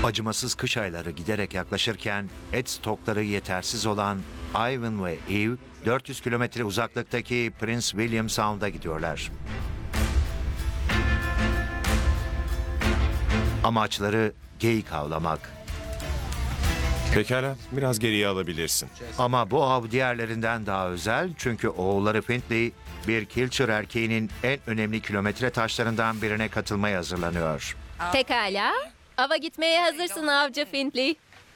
Acımasız kış ayları giderek yaklaşırken et stokları yetersiz olan Ivan ve Eve 400 kilometre uzaklıktaki Prince William Sound'a gidiyorlar. Amaçları geyik avlamak. Pekala, biraz geriye alabilirsin. Ama bu av diğerlerinden daha özel çünkü oğulları Findlay bir Kilcher erkeğinin en önemli kilometre taşlarından birine katılmaya hazırlanıyor. Pekala. Ava gitmeye hazırsın avcı Findlay.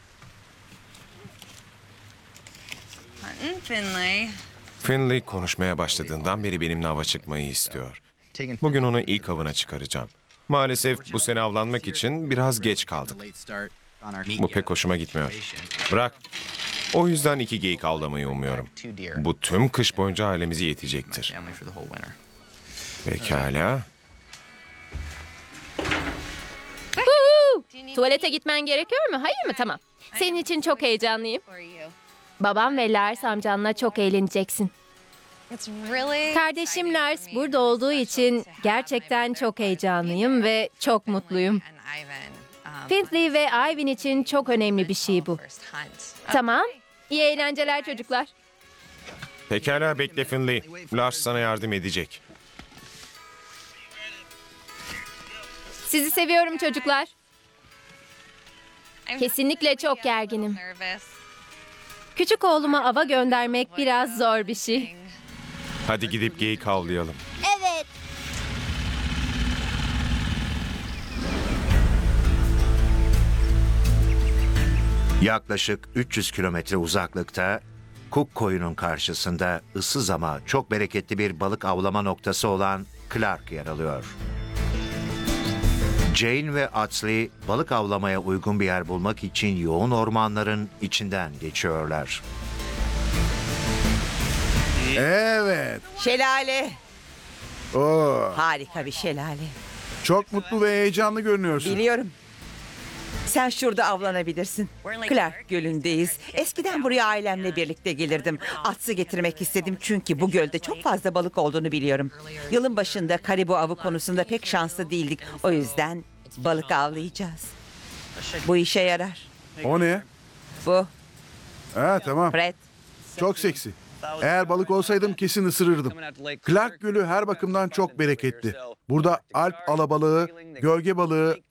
Finley. Finley konuşmaya başladığından beri benimle ava çıkmayı istiyor. Bugün onu ilk avına çıkaracağım. Maalesef bu sene avlanmak için biraz geç kaldık. Bu pek hoşuma gitmiyor. Bırak. O yüzden 2 geyik avlamayı umuyorum. Bu tüm kış boyunca ailemize yetecektir. Pekala. Huu! Tuvalete gitmen gerekiyor mu? Hayır mı? Tamam. Senin için çok heyecanlıyım. Babam ve Lars amcanla çok eğleneceksin. Kardeşim Lars burada olduğu için gerçekten çok heyecanlıyım ve çok mutluyum. Findlay ve Ivan için çok önemli bir şey bu. Tamam. İyi eğlenceler çocuklar. Pekala bekle Finley. Lars sana yardım edecek. Sizi seviyorum çocuklar. Kesinlikle çok gerginim. Küçük oğluma ava göndermek biraz zor bir şey. Hadi gidip geyik avlayalım. Evet. Yaklaşık 300 kilometre uzaklıkta Cook Koyu'nun karşısında ıssız ama çok bereketli bir balık avlama noktası olan Clark yer alıyor. Jane ve Atsley balık avlamaya uygun bir yer bulmak için yoğun ormanların içinden geçiyorlar. Evet. Şelale. Oo, Harika bir şelale. çok mutlu ve heyecanlı görünüyorsun. Biliyorum. Sen şurada avlanabilirsin. Clark Gölü'ndeyiz. Eskiden buraya ailemle birlikte gelirdim. Atsı getirmek istedim çünkü bu gölde çok fazla balık olduğunu biliyorum. Yılın başında karibu avı konusunda pek şanslı değildik. O yüzden balık avlayacağız. Bu işe yarar. O ne? Bu Ha tamam. Fred. Çok seksi. Eğer balık olsaydım kesin ısırırdım. Clark Gölü her bakımdan çok bereketli. Burada alp alabalığı, gölge balığı,